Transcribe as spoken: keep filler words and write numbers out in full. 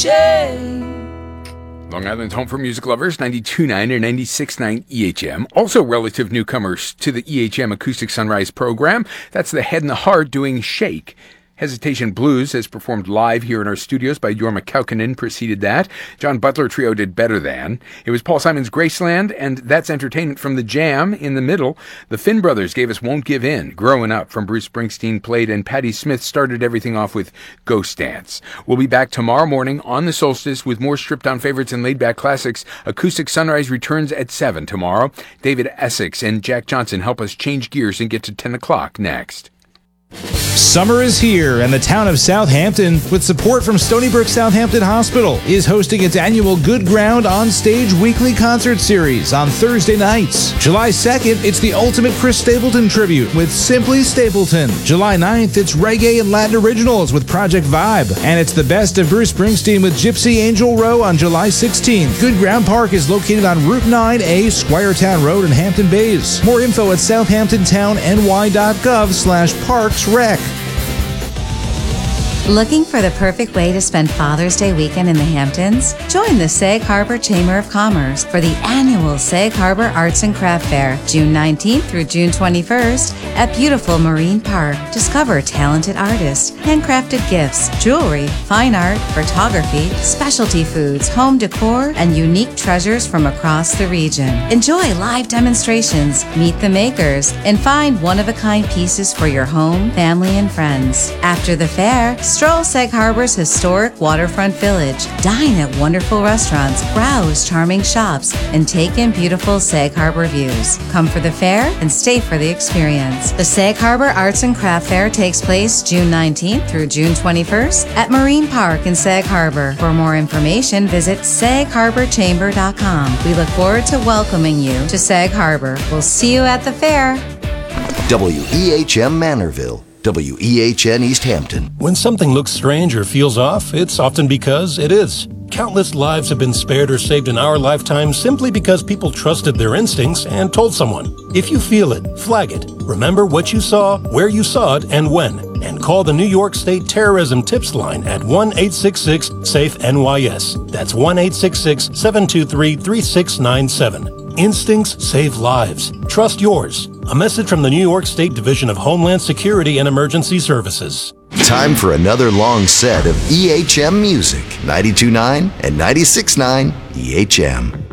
Long Island's home for music lovers, ninety-two point nine or ninety-six point nine E H M. Also relative newcomers to the E H M Acoustic Sunrise program. That's the Head and the Heart doing Shake. Hesitation Blues has performed live here in our studios by Jorma Kaukonen preceded that. John Butler Trio did Better Than. It was Paul Simon's Graceland, and That's Entertainment from the Jam in the middle. The Finn Brothers gave us Won't Give In. Growing Up from Bruce Springsteen played, and Patti Smith started everything off with Ghost Dance. We'll be back tomorrow morning on the solstice with more stripped-down favorites and laid-back classics. Acoustic Sunrise returns at seven tomorrow. David Essex and Jack Johnson help us change gears and get to ten o'clock next. Summer is here, and the town of Southampton, with support from Stony Brook Southampton Hospital, is hosting its annual Good Ground On Stage weekly concert series on Thursday nights. July second, it's the ultimate Chris Stapleton tribute with Simply Stapleton. July ninth, it's reggae and Latin originals with Project Vibe. And it's the best of Bruce Springsteen with Gypsy Angel Row on July sixteenth. Good Ground Park is located on Route nine A, Squiretown Road in Hampton Bays. More info at southampton town n y dot gov slash parks rec. Looking for the perfect way to spend Father's Day weekend in the Hamptons? Join the Sag Harbor Chamber of Commerce for the annual Sag Harbor Arts and Craft Fair, June nineteenth through June twenty-first at beautiful Marine Park. Discover talented artists, handcrafted gifts, jewelry, fine art, photography, specialty foods, home decor, and unique treasures from across the region. Enjoy live demonstrations, meet the makers, and find one-of-a-kind pieces for your home, family, and friends. After the fair, stroll Sag Harbor's historic waterfront village, dine at wonderful restaurants, browse charming shops, and take in beautiful Sag Harbor views. Come for the fair and stay for the experience. The Sag Harbor Arts and Craft Fair takes place June nineteenth through June twenty-first at Marine Park in Sag Harbor. For more information, visit sag harbor chamber dot com. We look forward to welcoming you to Sag Harbor. We'll see you at the fair. W E H M Manorville. W E H N East Hampton. When something looks strange or feels off, it's often because it is. Countless lives have been spared or saved in our lifetime simply because people trusted their instincts and told someone. If you feel it, flag it. Remember what you saw, where you saw it, and when. And call the New York State Terrorism Tips Line at one eight six six SAFE N Y S. That's one eight six six, seven two three, three six nine seven. Instincts save lives. Trust yours. A message from the New York State Division of Homeland Security and Emergency Services. Time for another long set of E H M music. ninety-two point nine and ninety-six point nine E H M.